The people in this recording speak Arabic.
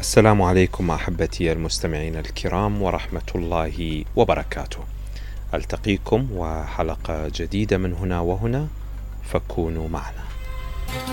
السلام عليكم أحبتي المستمعين الكرام ورحمة الله وبركاته. ألتقيكم وحلقة جديدة من هنا وهنا، فكونوا معنا.